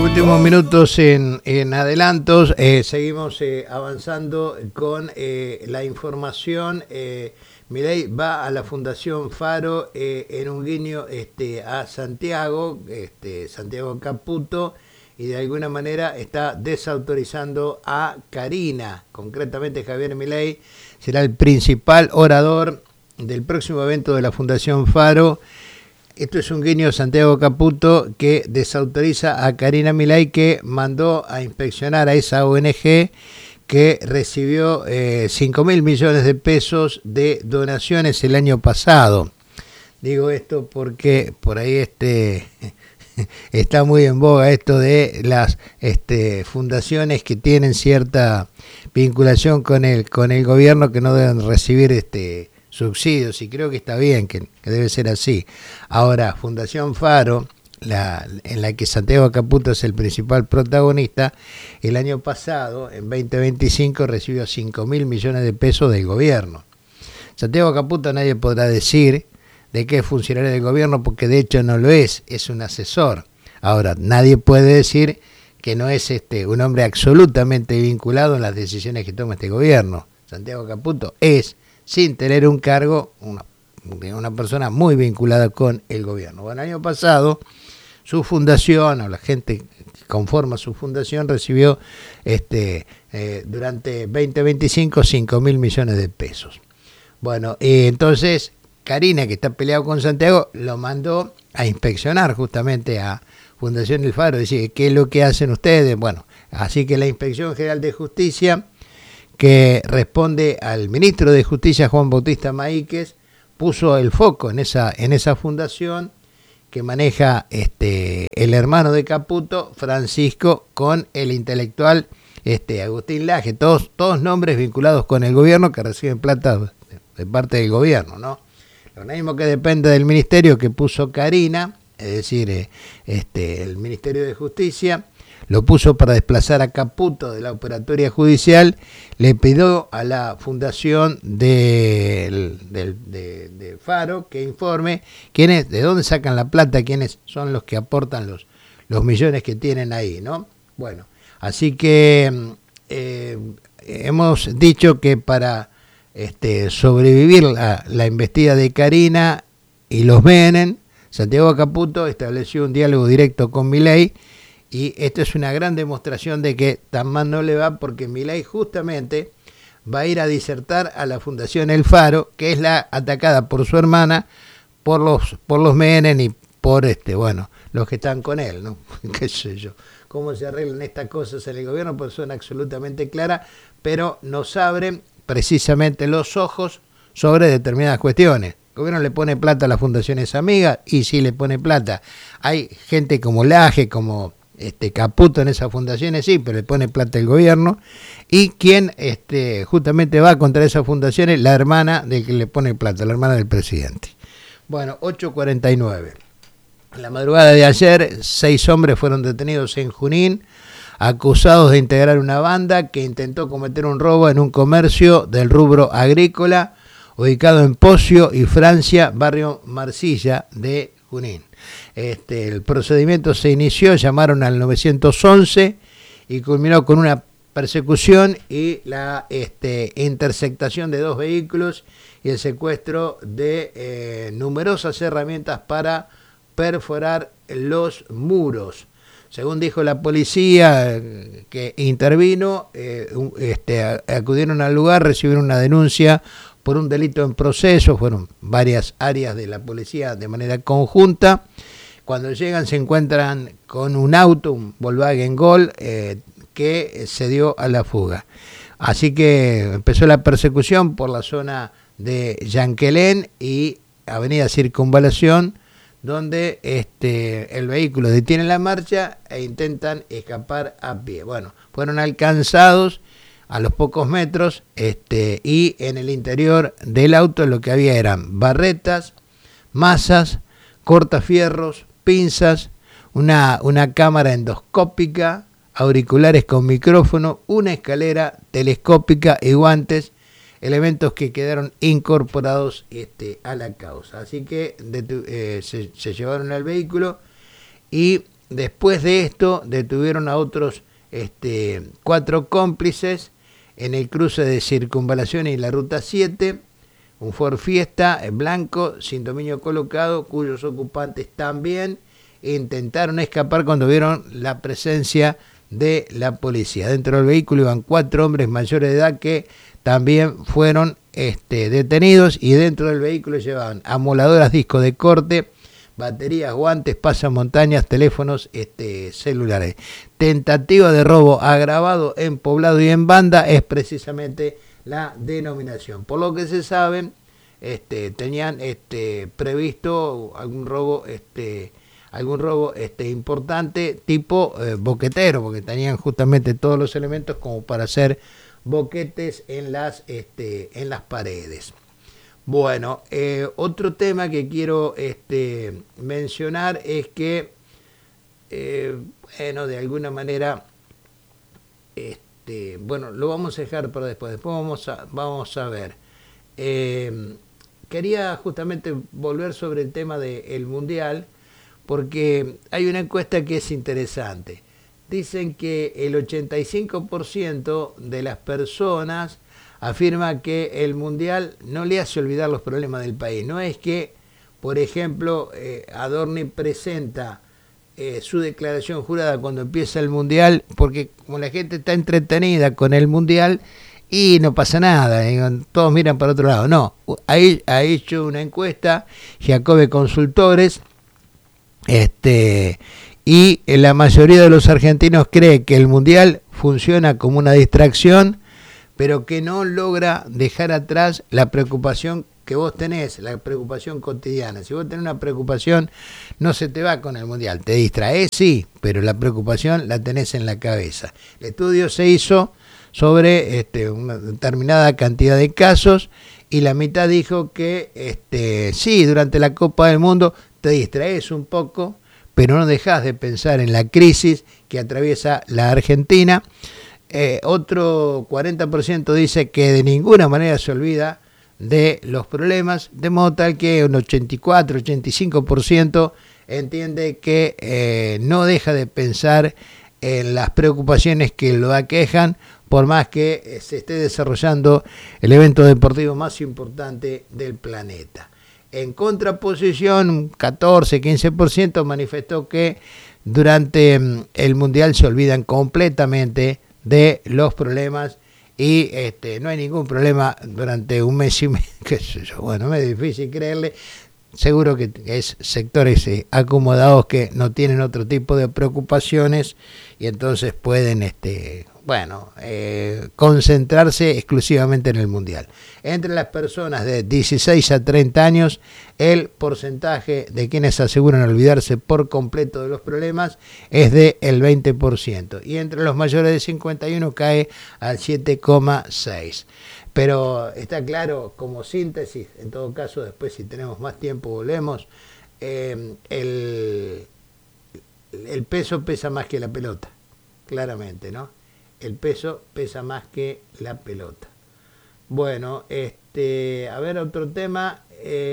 Últimos minutos en adelantos, seguimos avanzando con la información. Milei va a la Fundación Faro en un guiño a Santiago, Santiago Caputo, y de alguna manera está desautorizando a Karina. Concretamente, Javier Milei será el principal orador del próximo evento de la Fundación Faro. Esto es un guiño Santiago Caputo que desautoriza a Karina Milei, que mandó a inspeccionar a esa ONG que recibió 5.000 millones de pesos de donaciones el año pasado. Digo esto porque por ahí está muy en boga esto de las fundaciones que tienen cierta vinculación con el gobierno, que no deben recibir subsidios, y creo que está bien, que debe ser así. Ahora, Fundación Faro, en la que Santiago Caputo es el principal protagonista, el año pasado, en 2025, recibió 5.000 millones de pesos del gobierno. Santiago Caputo, nadie podrá decir de qué es funcionario del gobierno, porque de hecho no lo es un asesor. Ahora, nadie puede decir que no es un hombre absolutamente vinculado en las decisiones que toma este gobierno. Santiago Caputo es, sin tener un cargo, una persona muy vinculada con el gobierno. Bueno, el año pasado su fundación, o la gente que conforma su fundación, recibió durante 2025 5.000 millones de pesos. Bueno, entonces Karina, que está peleado con Santiago, lo mandó a inspeccionar justamente a Fundación El Faro. Dice, ¿qué es lo que hacen ustedes? Bueno, así que la Inspección General de Justicia, que responde al ministro de Justicia, Juan Bautista Maíquez, puso el foco en esa fundación que maneja el hermano de Caputo, Francisco, con el intelectual Agustín Laje, todos nombres vinculados con el gobierno, que reciben plata de parte del gobierno, ¿no? Lo mismo que depende del ministerio que puso Karina, es decir, el Ministerio de Justicia, lo puso para desplazar a Caputo de la operatoria judicial. Le pidió a la fundación de Faro que informe de dónde sacan la plata, quiénes son los que aportan los millones que tienen ahí, ¿no? Bueno, así que hemos dicho que para sobrevivir la embestida de Karina y los Menem, Santiago Caputo estableció un diálogo directo con Milei. Y esto es una gran demostración de que tan mal no le va, porque Milei justamente va a ir a disertar a la Fundación El Faro, que es la atacada por su hermana, por los Menem y por los que están con él, ¿no? Qué sé yo, cómo se arreglan estas cosas en el gobierno, pues son absolutamente claras, pero nos abren precisamente los ojos sobre determinadas cuestiones. El gobierno le pone plata a las fundaciones amigas, y sí le pone plata. Hay gente como Laje, como Caputo en esas fundaciones, sí, pero le pone plata el gobierno. Y quien justamente va contra esas fundaciones, la hermana del que le pone plata, la hermana del presidente. Bueno, 8:49. En la madrugada de ayer, 6 hombres fueron detenidos en Junín, acusados de integrar una banda que intentó cometer un robo en un comercio del rubro agrícola ubicado en Pocio y Francia, barrio Marsilla de Junín. El procedimiento se inició, llamaron al 911 y culminó con una persecución y la interceptación de 2 vehículos y el secuestro de numerosas herramientas para perforar los muros. Según dijo la policía que intervino, acudieron al lugar, recibieron una denuncia por un delito en proceso. Fueron varias áreas de la policía de manera conjunta. Cuando llegan se encuentran con un auto, un Volkswagen Gol, que se dio a la fuga. Así que empezó la persecución por la zona de Yanquelén y Avenida Circunvalación, donde el vehículo detiene la marcha e intentan escapar a pie. Bueno, fueron alcanzados a los pocos metros, y en el interior del auto lo que había eran barretas, masas, cortafierros, pinzas, una cámara endoscópica, auriculares con micrófono, una escalera telescópica y guantes, elementos que quedaron incorporados a la causa. Así que se llevaron al vehículo y después de esto detuvieron a otros 4 cómplices en el cruce de Circunvalación y la Ruta 7, un Ford Fiesta blanco sin dominio colocado, cuyos ocupantes también intentaron escapar cuando vieron la presencia de la policía. Dentro del vehículo iban 4 hombres mayores de edad que también fueron detenidos, y dentro del vehículo llevaban amoladoras, discos de corte, baterías, guantes, pasamontañas, teléfonos celulares. Tentativa de robo agravado en poblado y en banda es precisamente la denominación. Por lo que se sabe, tenían previsto algún robo importante tipo boquetero, porque tenían justamente todos los elementos como para hacer boquetes en las paredes. Bueno, otro tema que quiero mencionar es que, de alguna manera, lo vamos a dejar para después. Después vamos a ver. Quería justamente volver sobre el tema del Mundial, porque hay una encuesta que es interesante. Dicen que el 85% de las personas afirma que el Mundial no le hace olvidar los problemas del país. No es que, por ejemplo, Adorni presenta su declaración jurada cuando empieza el Mundial, porque como la gente está entretenida con el Mundial y no pasa nada, todos miran para otro lado. No, ha hecho una encuesta Giacobbe Consultores, y la mayoría de los argentinos cree que el Mundial funciona como una distracción, pero que no logra dejar atrás la preocupación que vos tenés, la preocupación cotidiana. Si vos tenés una preocupación, no se te va con el Mundial. Te distraes, sí, pero la preocupación la tenés en la cabeza. El estudio se hizo sobre una determinada cantidad de casos, y la mitad dijo que sí, durante la Copa del Mundo te distraes un poco, pero no dejás de pensar en la crisis que atraviesa la Argentina. Otro 40% dice que de ninguna manera se olvida de los problemas, de modo tal que un 84-85% entiende que no deja de pensar en las preocupaciones que lo aquejan, por más que se esté desarrollando el evento deportivo más importante del planeta. En contraposición, un 14-15% manifestó que durante el Mundial se olvidan completamente de los problemas, y no hay ningún problema durante un mes y medio, qué sé yo. Bueno, es difícil creerle. Seguro que es sectores acomodados que no tienen otro tipo de preocupaciones, y entonces pueden concentrarse exclusivamente en el Mundial. Entre las personas de 16 a 30 años, el porcentaje de quienes aseguran olvidarse por completo de los problemas es del 20%, y entre los mayores de 51 cae al 7,6%. Pero está claro, como síntesis, en todo caso, después si tenemos más tiempo volvemos, el peso pesa más que la pelota, claramente, ¿no? El peso pesa más que la pelota. Bueno, a ver, otro tema.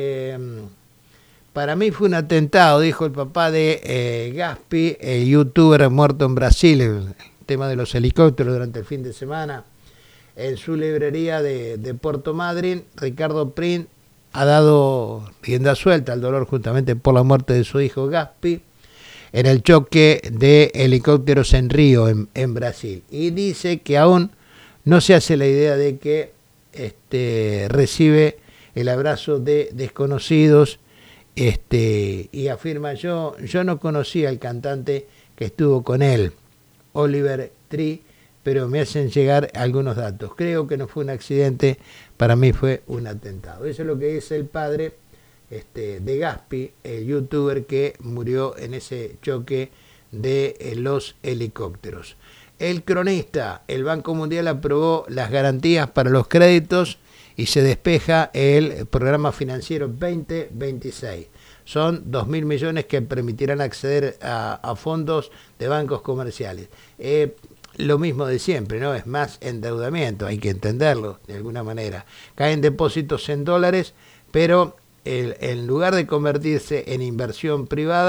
Para mí fue un atentado, dijo el papá de Gaspi, el youtuber muerto en Brasil, el tema de los helicópteros durante el fin de semana. En su librería de Puerto Madryn, Ricardo Prin ha dado rienda suelta al dolor justamente por la muerte de su hijo Gaspi en el choque de helicópteros en Río, en Brasil. Y dice que aún no se hace la idea de que recibe el abrazo de desconocidos, y afirma: yo no conocía al cantante que estuvo con él, Oliver Tree, pero me hacen llegar algunos datos. Creo que no fue un accidente, para mí fue un atentado. Eso es lo que dice el padre de Gaspi, el youtuber que murió en ese choque de los helicópteros. El cronista: el Banco Mundial aprobó las garantías para los créditos y se despeja el programa financiero 2026. Son 2.000 millones que permitirán acceder a fondos de bancos comerciales. Lo mismo de siempre, ¿no? Es más endeudamiento, hay que entenderlo de alguna manera. Caen depósitos en dólares, pero en lugar de convertirse en inversión privada,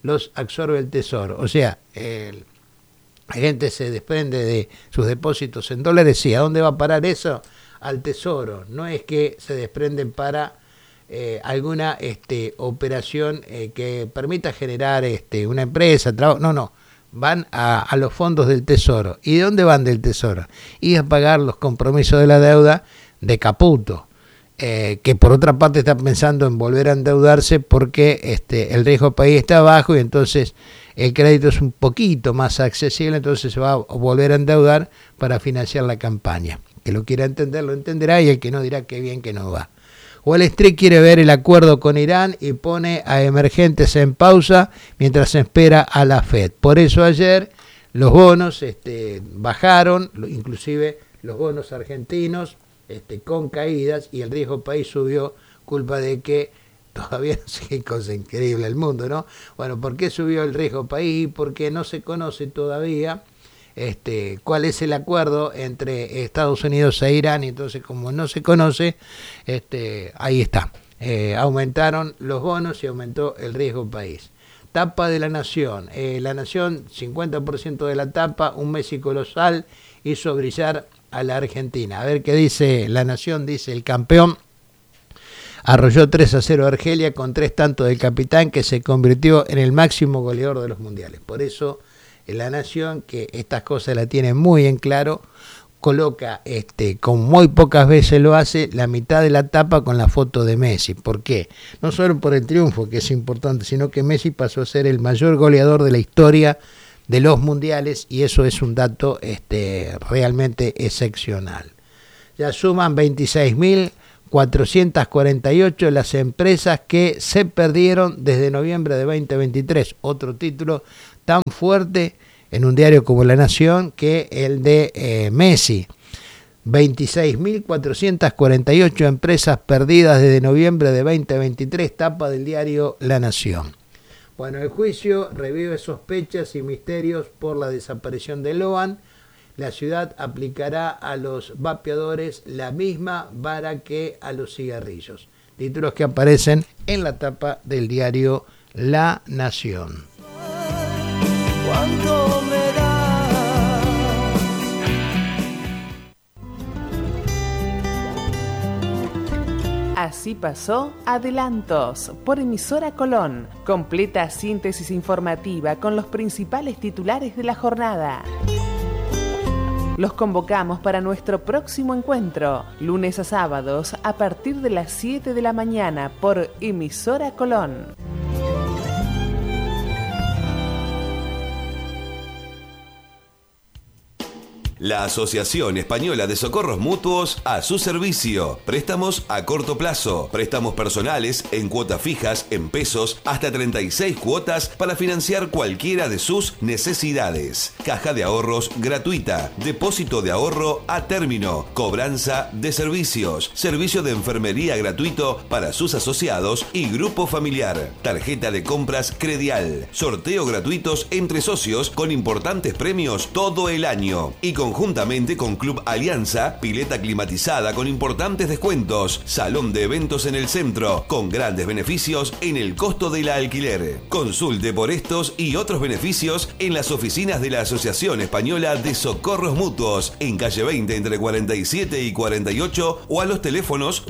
los absorbe el Tesoro. O sea, la gente se desprende de sus depósitos en dólares. Sí, ¿a dónde va a parar eso? Al Tesoro. No es que se desprenden para alguna operación que permita generar una empresa, trabajo. No. Van a los fondos del Tesoro. ¿Y de dónde van del Tesoro? Y a pagar los compromisos de la deuda de Caputo, que por otra parte está pensando en volver a endeudarse porque el riesgo país está bajo y entonces el crédito es un poquito más accesible, entonces se va a volver a endeudar para financiar la campaña. Que lo quiera entender lo entenderá, y el que no dirá qué bien que no va. Wall Street quiere ver el acuerdo con Irán y pone a emergentes en pausa mientras se espera a la Fed. Por eso ayer los bonos bajaron, inclusive los bonos argentinos con caídas, y el riesgo país subió, culpa de que todavía no sé qué cosa increíble el mundo, ¿no? Bueno, ¿por qué subió el riesgo país? Porque no se conoce todavía cuál es el acuerdo entre Estados Unidos e Irán, y entonces como no se conoce, ahí está, aumentaron los bonos y aumentó el riesgo país. Tapa de La Nación, 50% de la tapa, un Messi colosal hizo brillar a la Argentina. A ver qué dice La Nación. Dice: el campeón arrolló 3-0 a Argelia con 3 tantos del capitán, que se convirtió en el máximo goleador de los mundiales. Por eso La Nación, que estas cosas la tiene muy en claro, coloca, como muy pocas veces lo hace, la mitad de la tapa con la foto de Messi. ¿Por qué? No solo por el triunfo, que es importante, sino que Messi pasó a ser el mayor goleador de la historia de los mundiales, y eso es un dato realmente excepcional. Ya suman 26.448 las empresas que se perdieron desde noviembre de 2023. Otro título tan fuerte en un diario como La Nación que el de Messi. 26.448 empresas perdidas desde noviembre de 2023, tapa del diario La Nación. Bueno, el juicio revive sospechas y misterios por la desaparición de Loan. La ciudad aplicará a los vapeadores la misma vara que a los cigarrillos. Títulos que aparecen en la tapa del diario La Nación. ¿Cuánto me das? Así pasó Adelantos por emisora Colón. Completa síntesis informativa con los principales titulares de la jornada. Los convocamos para nuestro próximo encuentro, lunes a sábados a partir de las 7 de la mañana por emisora Colón. La Asociación Española de Socorros Mutuos a su servicio. Préstamos a corto plazo, préstamos personales en cuotas fijas, en pesos, hasta 36 cuotas para financiar cualquiera de sus necesidades. Caja de ahorros gratuita, depósito de ahorro a término, cobranza de servicios, servicio de enfermería gratuito para sus asociados y grupo familiar, tarjeta de compras Credial, sorteo gratuitos entre socios con importantes premios todo el año, y conjuntamente con Club Alianza, pileta climatizada con importantes descuentos, salón de eventos en el centro, con grandes beneficios en el costo del alquiler. Consulte por estos y otros beneficios en las oficinas de la Asociación Española de Socorros Mutuos, en calle 20 entre 47 y 48, o a los teléfonos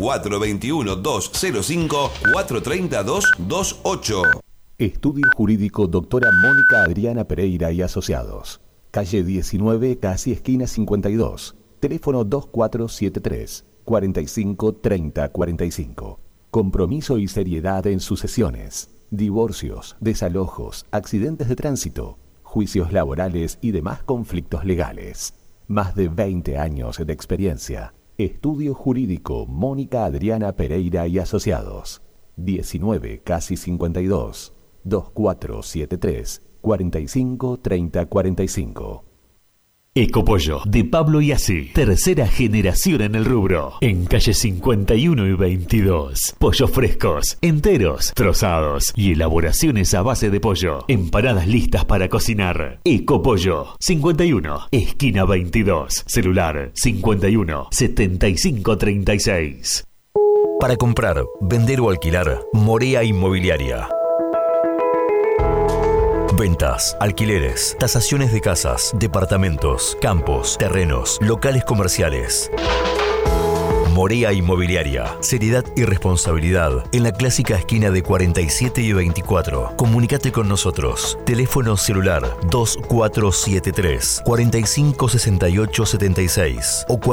421-205-430-228. Estudio Jurídico Doctora Mónica Adriana Pereira y Asociados. Calle 19, casi esquina 52. Teléfono 2473 45 30 45. Compromiso y seriedad en sucesiones, divorcios, desalojos, accidentes de tránsito, juicios laborales y demás conflictos legales. Más de 20 años de experiencia. Estudio Jurídico Mónica Adriana Pereira y Asociados. 19, casi 52. 2473 45 30 45. Ecopollo, de Pablo Iasi. Tercera generación en el rubro. En calle 51 y 22. Pollos frescos, enteros, trozados y elaboraciones a base de pollo. Empanadas listas para cocinar. Ecopollo, 51, esquina 22. Celular 51 75 36. Para comprar, vender o alquilar, Morea Inmobiliaria. Ventas, alquileres, tasaciones de casas, departamentos, campos, terrenos, locales comerciales. Morea Inmobiliaria. Seriedad y responsabilidad en la clásica esquina de 47 y 24. Comunícate con nosotros. Teléfono celular 2473 456876 o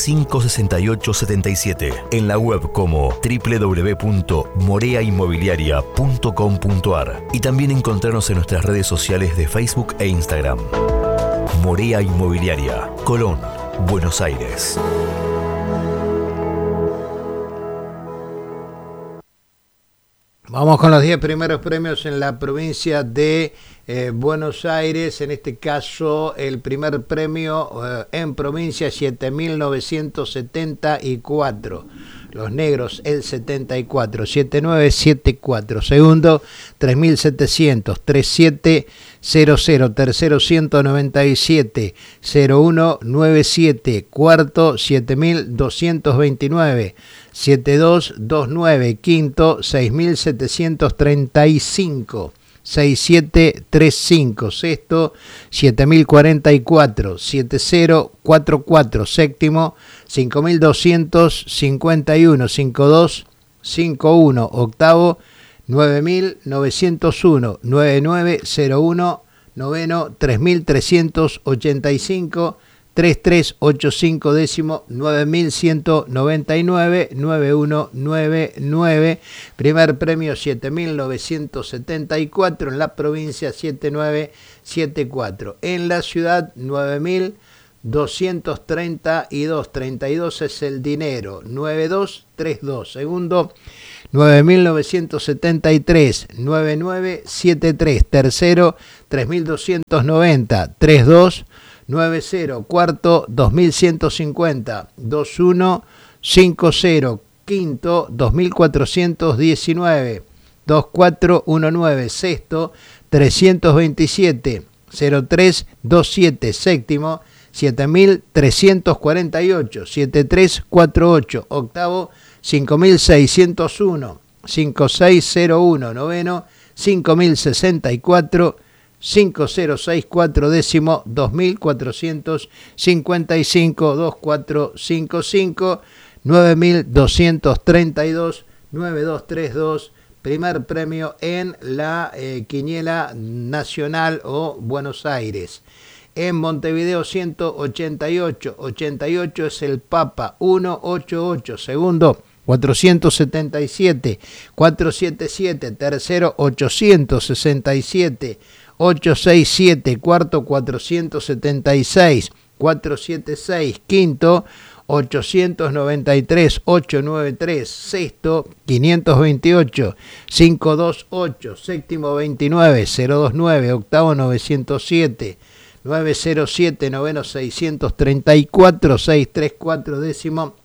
456877. En la web como www.moreainmobiliaria.com.ar y también encontrarnos en nuestras redes sociales de Facebook e Instagram. Morea Inmobiliaria, Colón, Buenos Aires. Vamos con los 10 primeros premios en la provincia de Buenos Aires. En este caso, el primer premio en provincia, 7.974. Los negros, el 74, 7974. Segundo, 3.700, 3700. Tercero, 197, 0197. Cuarto, 7.229. 7229. Quinto, 6735. 6735. Sexto, 7044. 7044. Séptimo, 5251. 5251. Octavo, 9901. 9901. Noveno, 3385. 3385. Décimo, 9199. 9199. Primer premio, 7.974 en la provincia, 7974. En la ciudad, 9.232. 32 es el dinero. 9232. Segundo, 9.973. 9973. Tercero, 3.290. 32 90. Cuarto, 2150. 2150. Quinto, 2419. 2419. Sexto, 327. 0327. Séptimo, 7348. 7348. Octavo, 5601. 5601. Noveno, 5064. 5064. Décimo, 2455. 2455. 9232. 9232. Primer premio en la quiniela nacional o Buenos Aires. En Montevideo, 188. 88 es el Papa. 188. Segundo, 477. 477. Tercero, 867. 867. Cuarto, 476. 476. Quinto, 893. 893. Sexto, 528. 528. Séptimo, 29. 029. Octavo, 907. 907. Noveno, 634. 634. Décimo,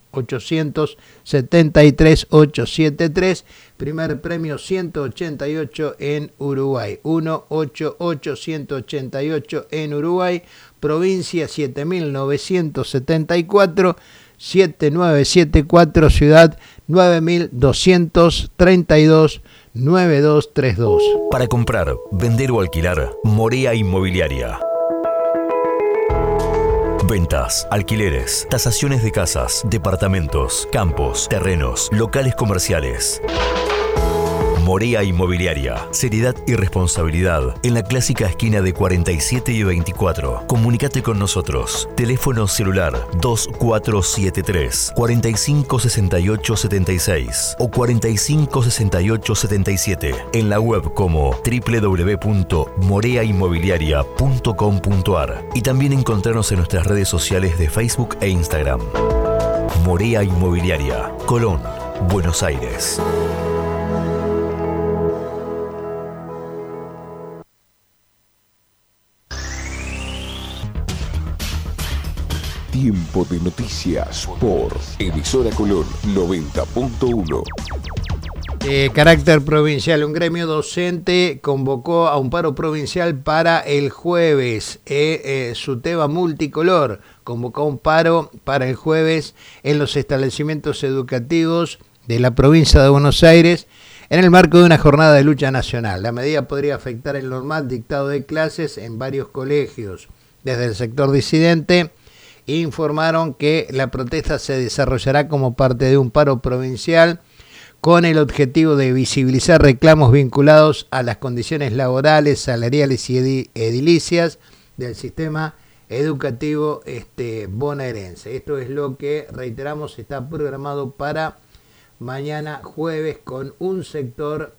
873. 873. Primer premio, 188 en Uruguay. 188. 188 en Uruguay. Provincia, 7.974. 7974. Ciudad, 9232. 9232. Para comprar, vender o alquilar, Morea Inmobiliaria. Ventas, alquileres, tasaciones de casas, departamentos, campos, terrenos, locales comerciales. Morea Inmobiliaria. Seriedad y responsabilidad en la clásica esquina de 47 y 24. Comunícate con nosotros. Teléfono celular 2473 456876 o 456877. En la web como www.moreainmobiliaria.com.ar y también encontrarnos en nuestras redes sociales de Facebook e Instagram. Morea Inmobiliaria, Colón, Buenos Aires. Tiempo de noticias por Emisora Colón 90.1. Carácter provincial. Un gremio docente convocó a un paro provincial para el jueves. SUTEBA Multicolor convocó un paro para el jueves en los establecimientos educativos de la provincia de Buenos Aires en el marco de una jornada de lucha nacional. La medida podría afectar el normal dictado de clases en varios colegios. Desde el sector disidente informaron que la protesta se desarrollará como parte de un paro provincial con el objetivo de visibilizar reclamos vinculados a las condiciones laborales, salariales y edilicias del sistema educativo bonaerense. Esto es lo que, reiteramos, está programado para mañana jueves con un sector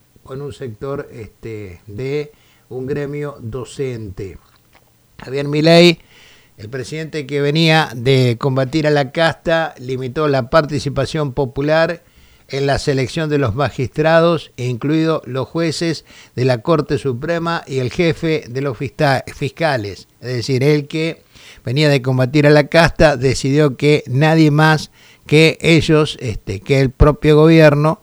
de un gremio docente. Javier Milei, el presidente que venía de combatir a la casta, limitó la participación popular en la selección de los magistrados, incluidos los jueces de la Corte Suprema y el jefe de los fiscales. Es decir, el que venía de combatir a la casta decidió que nadie más que ellos, que el propio gobierno,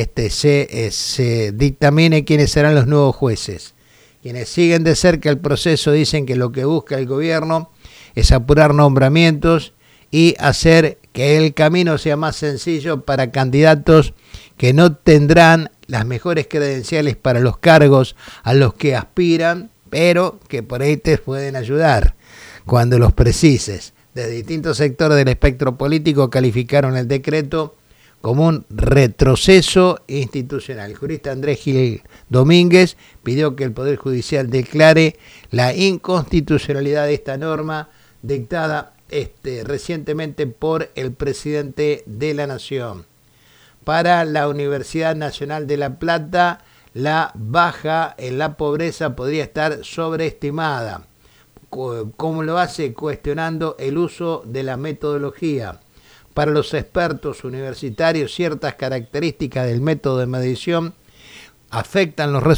se dictamine quiénes serán los nuevos jueces. Quienes siguen de cerca el proceso dicen que lo que busca el gobierno es apurar nombramientos y hacer que el camino sea más sencillo para candidatos que no tendrán las mejores credenciales para los cargos a los que aspiran, pero que por ahí te pueden ayudar cuando los precises. Desde distintos sectores del espectro político calificaron el decreto como un retroceso institucional. El jurista Andrés Gil Domínguez pidió que el Poder Judicial declare la inconstitucionalidad de esta norma dictada recientemente por el presidente de la Nación. Para la Universidad Nacional de La Plata, la baja en la pobreza podría estar sobreestimada. ¿Cómo lo hace? Cuestionando el uso de la metodología. Para los expertos universitarios, ciertas características del método de medición afectan los resultados